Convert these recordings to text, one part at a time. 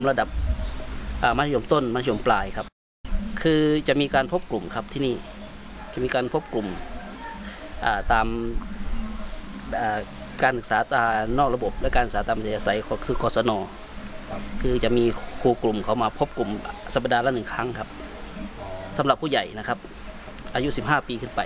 ระดับมัธยมต้นมัธยมปลายครับคือจะมีการพบกลุ่มครับที่นี่จะมีการพบกลุ่มตามการศึกษานอกระบบและการศึกษาตามอัธยาศัยคือกศน.คือจะมีครูกลุ่มเขามาพบกลุ่มสัปดาห์ละ1 ครั้งครับสำหรับผู้ใหญ่นะครับอายุ15 ปีขึ้นไป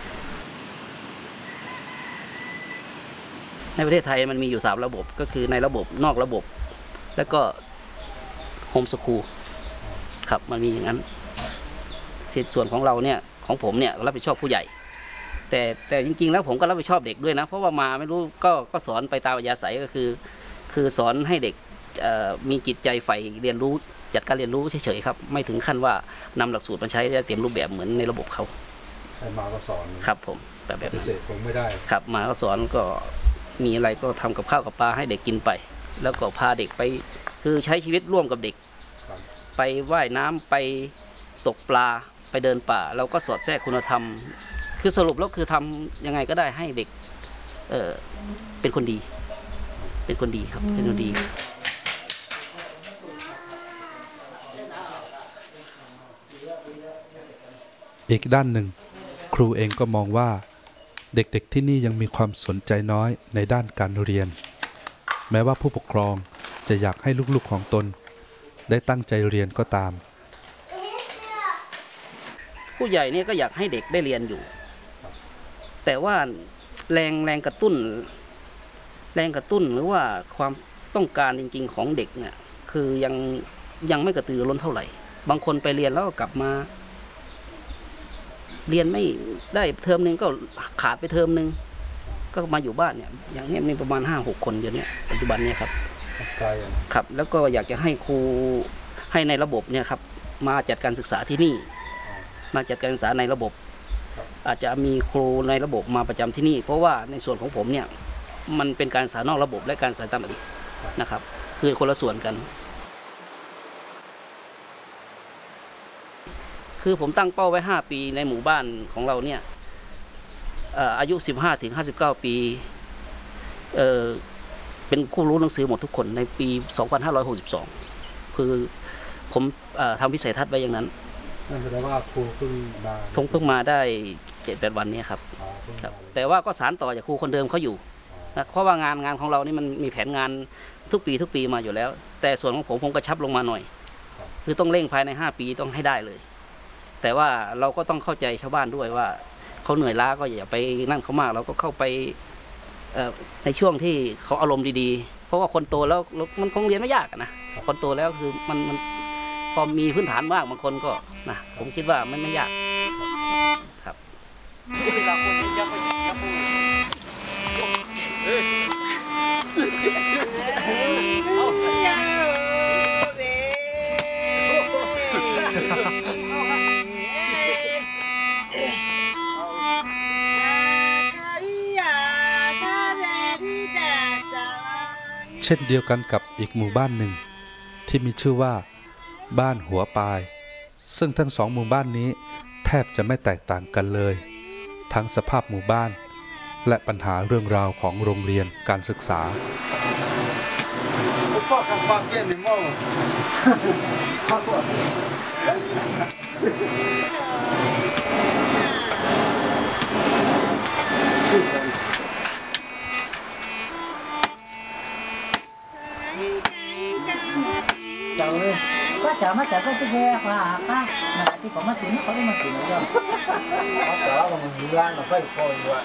ในประเทศไทยมันมีอยู่3 ระบบก็คือในระบบนอกระบบและก็โฮมสคูลครับมันมีอย่างนั้นส่วนของเราเนี่ยของผมเนี่ยรับผิดชอบผู้ใหญ่แต่จริงๆแล้วผมก็รับผิดชอบเด็กด้วยนะเพราะว่ามาไม่รู้ก็สอนไปตามอัธยาศัยก็คือสอนให้เด็กมีจิตใจใฝ่เรียนรู้จัดการเรียนรู้เฉยๆครับไม่ถึงขั้นว่านำหลักสูตรมาใช้เต็มรูปแบบเหมือนในระบบเขามาก็สอนครับผมแบบพิเศษคงไม่ได้ครับมาก็สอนก็มีอะไรก็ทำกับข้าวกับปลาให้เด็กกินไปแล้วก็พาเด็กไปคือใช้ชีวิตร่วมกับเด็กไปว่ายน้ำไปตกปลาไปเดินป่าเราก็สอดแทรกคุณธรรมคือสรุปแล้วคือทำยังไงก็ได้ให้เด็กเป็นคนดีเป็นคนดีครับเป็นคนดีอีกด้านหนึ่งครูเองก็มองว่าเด็กๆที่นี่ยังมีความสนใจน้อยในด้านการเรียนแม้ว่าผู้ปกครองจะอยากให้ลูกๆของตนได้ตั้งใจเรียนก็ตามผู้ใหญ่เนี่ยก็อยากให้เด็กได้เรียนอยู่แต่ว่าแรงกระตุ้นหรือว่าความต้องการจริงๆของเด็กเนี่ยคือยังไม่กระตือรือร้นเท่าไหร่บางคนไปเรียนแล้วก็กลับมาเรียนไม่ได้เทอมนึงก็ขาดไปเทอมนึงก็มาอยู่บ้านเนี่ยอย่างนี้มีประมาณ5-6 คนอยู่เนี่ยปัจจุบันเนี่ยครับครับแล้วก็อยากจะให้ครูให้ในระบบเนี่ยครับมาจัดการศึกษาที่นี่มาจัดการศึกษาในระบบอาจจะมีครูในระบบมาประจำที่นี่เพราะว่าในส่วนของผมเนี่ยมันเป็นการศึกษานอกระบบและการศึกษาตามระบบนะครับคือคนละส่วนกันคือผมตั้งเป้าไว้5 ปีในหมู่บ้านของเราเนี่ยอายุ15-59 ปีเป็นผู้รู้หนังสือหมดทุกคนในปี 2562คือผมทำวิสัยทัศน์ไว้อย่างนั้นนั่นแสดงว่าครูเพิ่งมาได้7-8 วันนี้ครับแต่ว่าก็สานต่อจากครูคนเดิมเขาอยู่นะเพราะว่างานของเรานี่มันมีแผนงานทุกปีมาอยู่แล้วแต่ส่วนของผมกระชับลงมาหน่อยคือต้องเร่งภายใน5 ปีต้องให้ได้เลยแต่ว่าเราก็ต้องเข้าใจชาวบ้านด้วยว่าเขาเหนื่อยล้าก็อย่าไปนั่นเขามากเราก็เข้าไปในช่วงที่เขาอารมณ์ดีๆเพราะว่าคนโตแล้วมันคงเรียนไม่ยากนะคนโตแล้วคือมันพอมีพื้นฐานบ้างบางคนก็นะผมคิดว่าไม่ยากครับเช่นเดียวกันกับอีกหมู่บ้านหนึ่งที่มีชื่อว่าบ้านหัวปายซึ่งทั้ง2 หมู่บ้านนี้แทบจะไม่แตกต่างกันเลยทั้งสภาพหมู่บ้านและปัญหาเรื่องราวของโรงเรียนการศึกษา quá chợ má chợ có cái ghe hòa á mà chỉ có má chuyện nó có cái má chuyện nữa không má chợ mà mình lan là phải coi vậy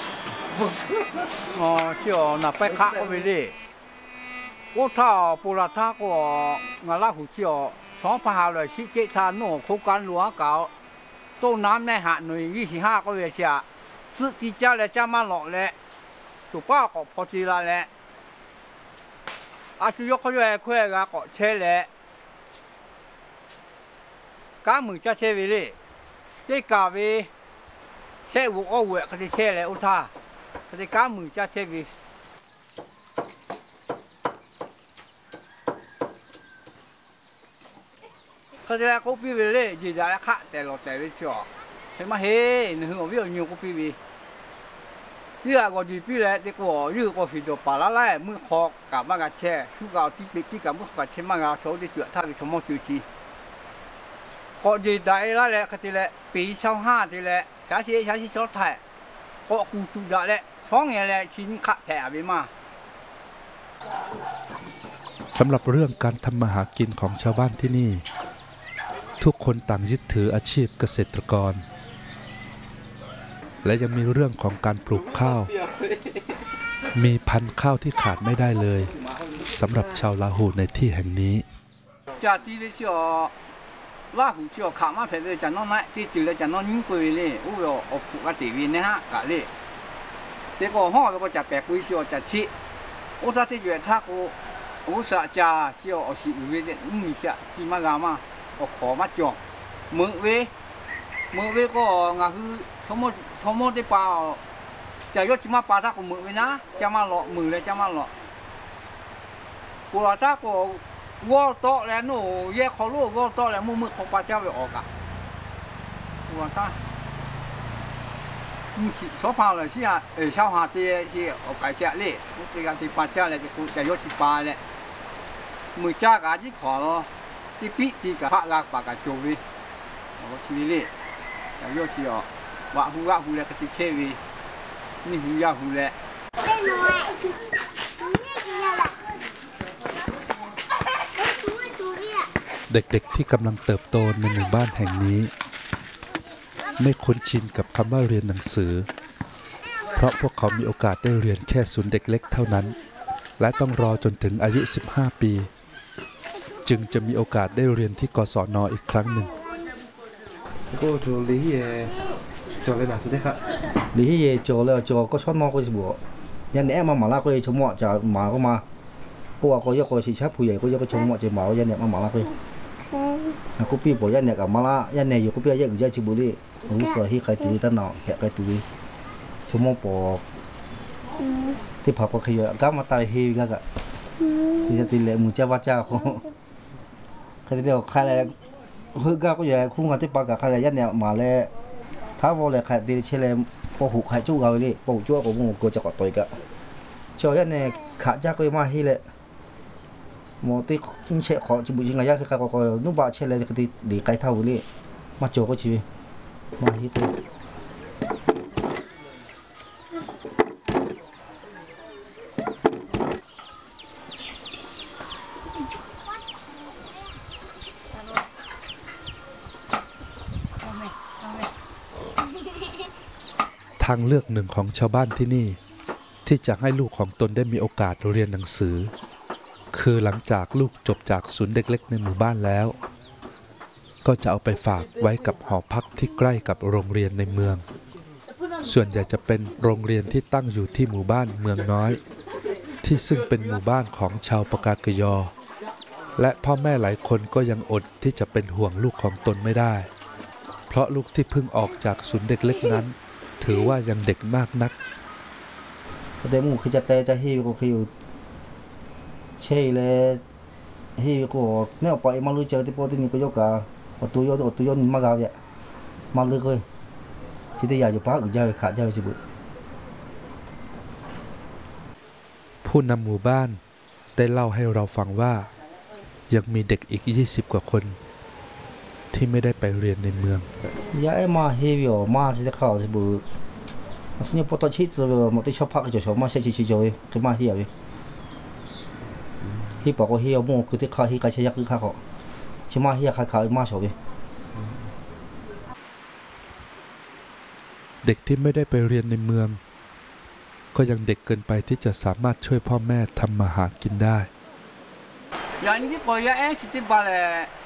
chiều là phải khác cái gì ô thảo bù la thác của ngà la hủ chiều xóm phá hà rồi sĩ chế than nổ khô cán lúa cào tô nám này hạn rồi 25个月下自己家来家嘛老嘞就8个跑起来嘞就1个月快个搞车嘞cá mừng cho xe về đi, cái cà về xe vụ ô vẹt cái xe lại ô tha, cái cá mừng cho xe về, cái là cô pi về đi, chỉ là khácแต่เราแต่ไปจ่อใช่ไหมเฮ้หนูเอาวิ่งnhiều cô pi về, 日个地比嘞，这个日个是就把拉来，没好干嘛个车，暑假地比干么个车嘛个，手的脚他的什么就去。个地大拉嘞，个地嘞，比小哈的嘞，下些小台，个古住的嘞，双眼嘞，新卡แผ่ไปมาสำหรับเรื่องการทำมาหากินของชาวบ้านที่นี่ ทุกคนต่างยึดถืออาชีพเกษตรกร และยังมีเรื่องของการปลูกข้าว มีพันธุ์ข้าวที่ขาดไม่ได้เลยสำหรับชาวลาหูในที่แห่งนี้家地里叫拉虎叫卡嘛排排讲到那，地地里讲到人归嘞，我要我铺个地位呢哈个嘞。这个好，我就白龟叫就吃，我说这月他个，我说家叫我是有的，下地嘛个嘛，我靠嘛叫，มือเวก็งาคือทั้งหมดได้ป่าจะยกชิมาป่าถ้าของมือเวนะจะมาหลอกมือเลยจะมาหลอกกูว่าถ้าก็วอโตแล้วหนูแยกเขาลูกวอโตแล้วมือของป่าเจ้าไปออกอ่ะกูว่าถ้ามึงสอบผ่านเลยสิฮะชาวหาเตี้ยสิออกไก่เสียเล่มึงการที่ป่าเจ้าเลยจะกูจะยกชิป่าเลยมือจ้ากาที่ขอเราที่ปีที่กับพระลากปากกับโจวีเอาชีวิตเล่要去哦，挖湖嘞，个地切位，你湖呀湖嘞。 เด็กๆที่กำลังเติบโตในหมู่บ้านแห่งนี้ ไม่คุ้นชินกับคำว่าเรียนหนังสือ เพราะพวกเขามีโอกาสได้เรียนแค่ศูนย์เด็กเล็กเท่านั้น และต้องรอจนถึงอายุ 15 ปี จึงจะมีโอกาสได้เรียนที่กศน.อีกครั้งหนึ่งก็做你嘢做你哪時的ครับ你嘢做個出攞嗰時喎，人哋啱麻辣嗰啲寵物就麻個嘛，我話個一個是七倍嘅，嗰一個寵物就麻人哋麻辣佢，啊嗰邊部人哋咁麻辣，人哋要嗰邊一個一隻部啲，好衰起佢對得鬧，吃佢對，寵物部啲拍個佢又咁嘛大氣㗎個，啲啲咧冇隻話隻個，佢哋就開嚟。คือก็อย่าคุ้งกันที่ปากกับใครยันเนี่ยมาแล้วถ้าว่าเลยใครดีเชื่อเลยพอหูใครจู้เขาเลยพอหูจู้ก็มึงก็จะกอดตัวกันเชื่อยันเนี่ยขาดยาก็มาให้เลยหมดที่เชื่อขอจิบุจิงยาคือเขาก็นุ่มบาเชื่อเลยคือที่ดีไกลเท่าเลยมาโจก็ชีวิตมาให้ตัวทางเลือกหนึ่งของชาวบ้านที่นี่ที่จะให้ลูกของตนได้มีโอกาสเรียนหนังสือคือหลังจากลูกจบจากศูนย์เด็กเล็กในหมู่บ้านแล้วก็จะเอาไปฝากไว้กับหอพักที่ใกล้กับโรงเรียนในเมืองส่วนใหญ่จะเป็นโรงเรียนที่ตั้งอยู่ที่หมู่บ้านเมืองน้อยที่ซึ่งเป็นหมู่บ้านของชาวปากากยอและพ่อแม่หลายคนก็ยังอดที่จะเป็นห่วงลูกของตนไม่ได้เพราะลูกที่เพิ่งออกจากศูนย์เด็กเล็กนั้นถือว่ายังเด็กมากนักแต่หมู่คือจะเตะจะหิวก็คือเช่เลยหิวก็เนี่ยไปมาลุยเจอที่โปรตีนก็ยกกาตัวยนมากเอาเนี่ยมาเลยเคยที่ได้อยากจะพักอีกเจ้าขาดเจ้าสิบุผู้นำหมู่บ้านได้เล่าให้เราฟังว่ายังมีเด็กอีก20 กว่าคนที่ไม่ได้ไปเรียนในเมืองยายมาเฮียวมาที่จะเข้าสิบุสิ่งที่พอตอนชี้จะมาที่ชอบพักจะชอบมาใช้ชี้จะคือมาเฮียวฮีบอกว่าเฮียวมั่วคือที่ข้าฮีใครใช้ยักษ์คือข้าเขาชิมาเฮียข้ามาชอบเด็กที่ไม่ได้ไปเรียนในเมืองก็ยังเด็กเกินไปที่จะสามารถช่วยพ่อแม่ทำมาหากินได้อย่างนี้ปอยาเอ็นสิบาเลย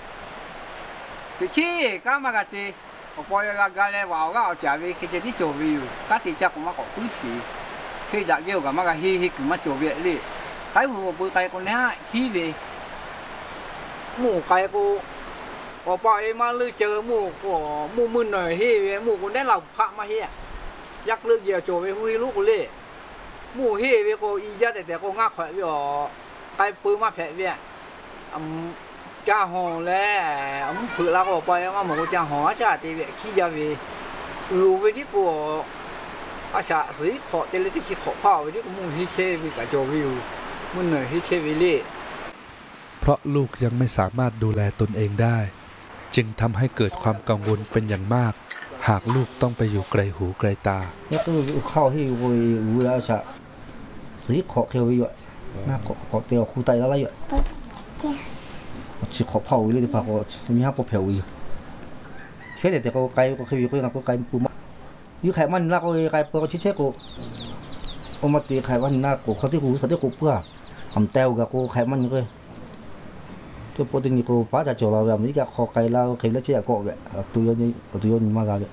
ที่ก็มากที่ปอยากาเลยว่าก็จะวิคิดที่โจวิวก็ที่จะก็มาก็คุยที่จะเกี่ยวกับมากที่คือมาโจวิเลยใครหัวปุยใครคนนี้ที่วิหมู่ใครกูปอยมาลือเจอหมู่ก็หมู่มึนหน่อยที่หมู่คนได้เหล่าพระมาเฮียยักเลือกเกี่ยวโจวิหุยลูกกูเลยหมู่ที่วิก็อีจ้าแต่ก็ง่าขวายวิอ๋อใครปืนมาแผลวิจ้าหงแล้วเผื่อเราก็ไปว่าหมูจ้าหงจ้าตีขี้ยาวีวิธีกูอาชาสีขอเจริญที่ขอพ่อวิธีก็มุ่งฮิเชวิกับโจวิวมุ่งเหนื่อยฮิเชวิเล่เพราะลูกยังไม่สามารถดูแลตนเองได้ จึงทำให้เกิดความกังวลเป็นอย่างมาก หากลูกต้องไปอยู่ไกลหูไกลตา nhất cái khao hi rồi u là sa sĩ khó kêu vậy na khó tiêu khu tay là vậy chỉ khó phao đi phao cóมีห้าพอเผาอีกแค่แต่ก็ไกลก็คือก็ยังก็ไกลปูมาอยู่ไขมันน่าก็ไกลเปิดก็ชิเชก็เอามาตีไขมันน่าก็เขาที่กูเพื่อทำเต้ากับกูไขมันก็ตัวโปรตีนกูป้าจะโจเราแบบนี้ก็ขอไกลเราไขแล้วเชี่ยก็แบบตัวยนมากเลย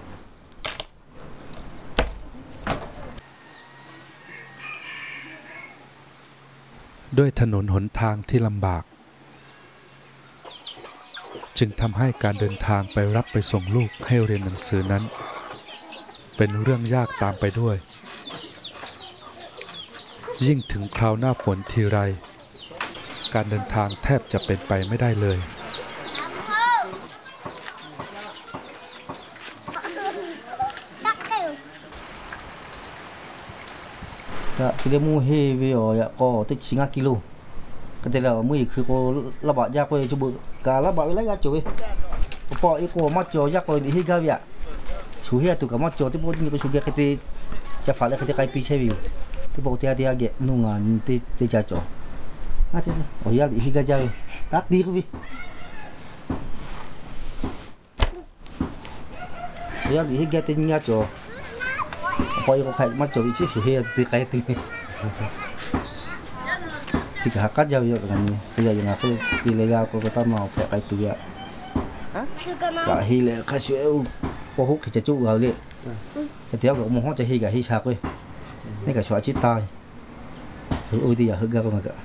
ด้วยถนนหนทางที่ลำบาก จึงทำให้การเดินทางไปรับไปส่งลูกให้เรียนหนังสือนั้น เป็นเรื่องยากตามไปด้วย ยิ่งถึงคราวหน้าฝนทีไร การเดินทางแทบจะเป็นไปไม่ได้เลย Dạ, cái đêm mua hê về ở có tới 9 kg. Cái đây là mớiคือcô là bảo giác về cho bự cả là bảo lấy ra chỗ về. Bỏ ý cô mắt cho giác về đi ga vậy. Chú hê tụ cả mắt cho tới bố như chú cái thìจะphải là cái pi chơi view. Cái bộ tia tia cái nung ăn thì cha cho. À thế ở giác đi ga chơi. Tắt đi cái gì. Giác đi ga thì nhá cho. Coi có khai mắt cho vị trí chú hê thì cái thì chỉ cả cắt dao vậy là bây giờ những cái đi lấy ra có tao màu phải cái túi ạ cả hi lệ khai sữa có hút thì chú vào đi cái tiếp của món cho hi cả hi sạc đi nên cả xóa chít tai thử ôi thì giờ hư ra con cả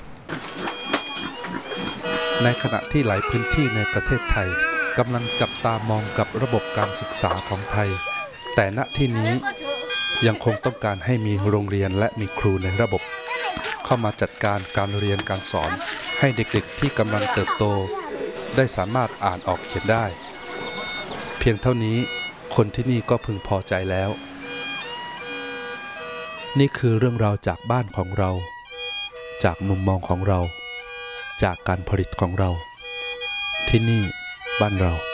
ในขณะที่หลายพื้นที่ในประเทศไทยกำลังจับตามองกับระบบการศึกษาของไทย แต่ณที่นี้ยังคงต้องการให้มีโรงเรียนและมีครูในระบบเข้ามาจัดการการเรียนการสอนให้เด็กๆที่กำลังเติบโตได้สามารถอ่านออกเขียนได้ เพียงเท่านี้คนที่นี่ก็พึงพอใจแล้ว นี่คือเรื่องราวจากบ้านของเราจากมุมมองของเราจากการผลิตของเราที่นี่บ้านเรา